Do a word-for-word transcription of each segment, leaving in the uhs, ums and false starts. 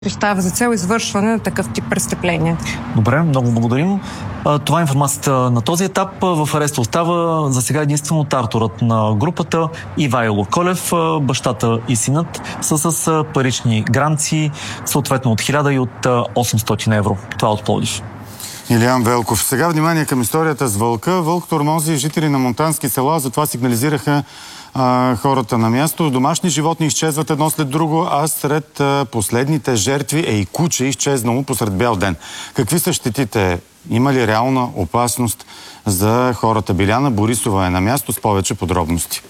Поставя за цел извършване на такъв тип престъпления. Добре, много благодарим. Това е информацията на този етап. В ареста остава за сега единствено тарторът на групата Ивайло Колев. Бащата и синът са с парични гранци, съответно от хиляда и от осемстотин евро. Това е от Пловдив. Илиян Велков. Сега внимание към историята с вълка. Вълк тормози жители на монтански села, затова сигнализираха а, хората на място. Домашни животни изчезват едно след друго, а сред а, последните жертви е и куче, изчезнало посред бял ден. Какви са щетите? Има ли реална опасност за хората? Биляна Борисова е на място с повече подробности.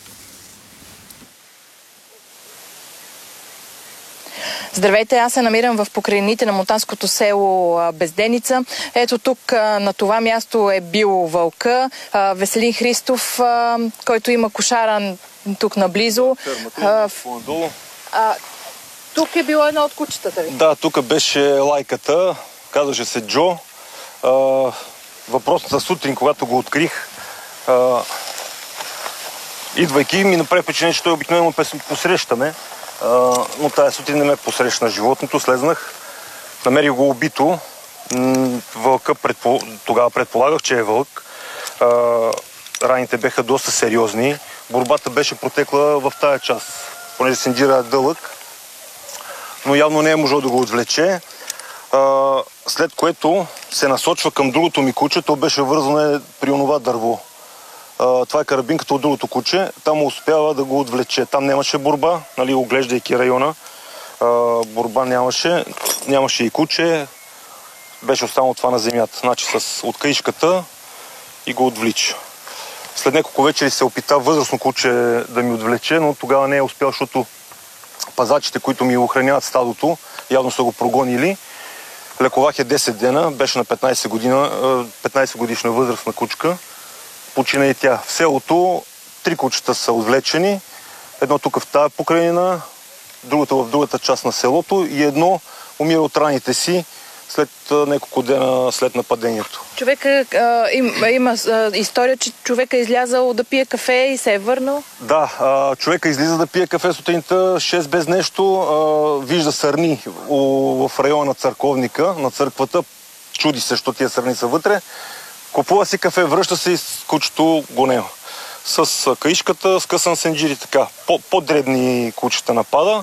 Здравейте, аз се намирам в покрайнините на монтанското село Безденица. Ето тук на това място е бил вълка. Веселин Христов, който има кошара тук наблизо. А, а, тук е било едно от кучетата ви? Да, тук беше лайката. Казваше се Джо. А, въпросната сутрин, когато го открих, а, идвайки ми направи впечатление, че той обикновено посрещаме. Uh, но тая сутрин не ме посрещна животното. Слезнах, намерих го убито. Вълка предпо... тогава предполагах, че е вълк. Uh, раните беха доста сериозни. Борбата беше протекла в тая част, понеже синдира е дълъг, но явно не е можел да го отвлече. Uh, след което се насочва към другото ми куче. То беше вързано при онова дърво. Uh, това е карабинката от другото куче. Там успява да го отвлече. Там нямаше борба, нали, оглеждайки района. Uh, борба нямаше. Нямаше и куче. Беше останало това на земята. Значи с откаишката и го отвлича. След няколко вечери се опита възрастно куче да ми отвлече, но тогава не е успял, защото пазачите, които ми охраняват стадото, явно са го прогонили. Лековах я десет дена. Беше на петнайсет година, петнайсет годишна възрастна кучка. Почина и тя. В селото три кучета са отвлечени. Едно тук в тая покрайнина, другото в другата част на селото и едно умира от раните си след няколко дена след нападението. Човека а, им, има а, история, че човека е излязал да пие кафе и се е върнал? Да, а, човека излиза да пие кафе сутринта, шест без нещо, а, вижда сърни у, в района на църковника, на църквата, чуди се, що тия сърни са вътре. Купува си кафе, връща се и кучето го няма. С каишката, скъсан сенджир и така. По-дребни кучета напада.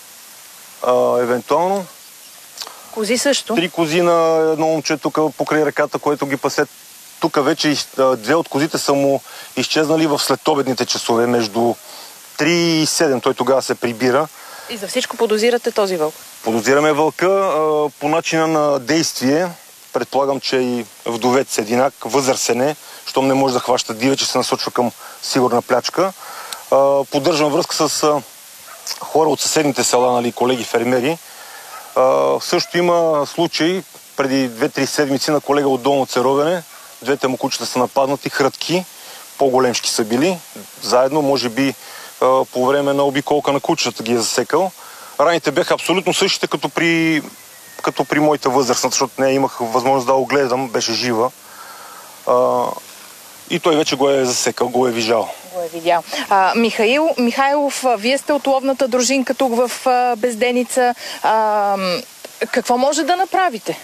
А, евентуално. Кози също? Три кози на едно момче тук покрай реката, което ги пасе. Тук вече две от козите са му изчезнали в следобедните часове, между три и седем. Той тогава се прибира. И за всичко подозирате този вълк? Подозираме вълка а, по начина на действие. Предполагам, че и вдовец единак, възрастен е, щом не може да хваща дивече, се насочва към сигурна плячка. Поддържам връзка с хора от съседните села, нали, колеги фермери. Също има случай преди две-три седмици на колега от Долно Церовене. Двете му кучета са нападнати, хрътки, по-големшки са били. Заедно, може би по време на обиколка на кучетата ги е засекал. Раните бяха абсолютно същите, като при... като при моята възраст, защото не имах възможност да го гледам, беше жива. А, и той вече го е засекал, го е виждал. Го е видял. А, Михаил, Михайлов, вие сте от ловната дружинка тук в а, Безденица. А, какво може да направите?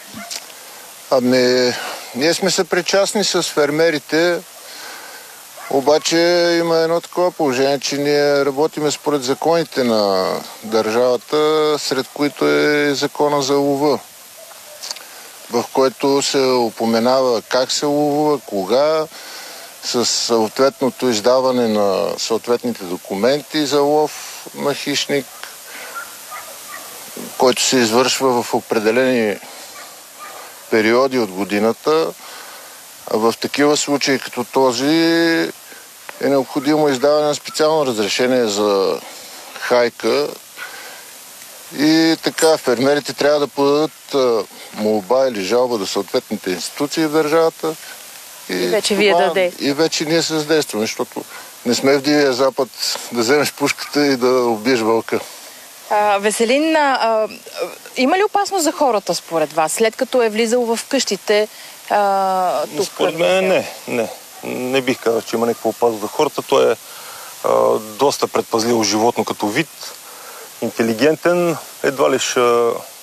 Ами, ние сме съпричастни с фермерите, обаче има едно такова положение, че ние работиме според законите на държавата, сред които е закона за лова, в който се упоменава как се ловува, кога, с съответното издаване на съответните документи за лов на хищник, който се извършва в определени периоди от годината. А в такива случаи като този е необходимо издаване на специално разрешение за хайка и така фермерите трябва да подадат молба или жалба до съответните институции в държавата. И, и вече вие да действате. И вече ние се задействаме, защото не сме в Дивия Запад да вземеш пушката и да убиеш вълка. А, Веселин, а, има ли опасност за хората според вас, след като е влизал в къщите? А, тук, според мен не, не. Не бих казал, че има някаква опасност за хората. Той е а, доста предпазливо животно като вид. интелигентен, едва ли ще